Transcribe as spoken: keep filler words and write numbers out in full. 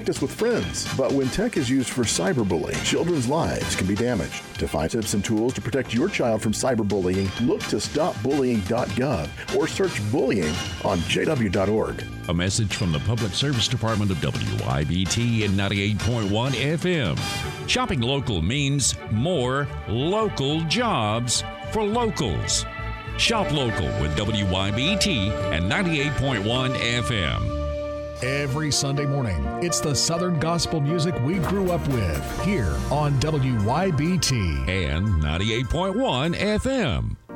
practice with friends. But when tech is used for cyberbullying, children's lives can be damaged. To find tips and tools to protect your child from cyberbullying, look to stop bullying dot gov or search bullying on j w dot org. A message from the Public Service Department of W I B T and ninety-eight point one F M. Shopping local means more local jobs for locals. Shop local with W I B T and ninety-eight point one F M. Every Sunday morning, it's the Southern gospel music we grew up with here on W Y B T and ninety-eight point one F M.